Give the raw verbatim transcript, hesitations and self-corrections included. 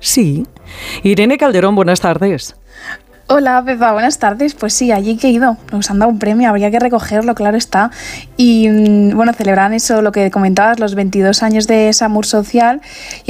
Sí. Irene Calderón, buenas tardes. Hola, Pepa, buenas tardes. Pues sí, allí que he ido. Nos han dado un premio, habría que recogerlo, claro está. Y bueno, celebran eso, lo que comentabas, los veintidós años de Samur Social. Y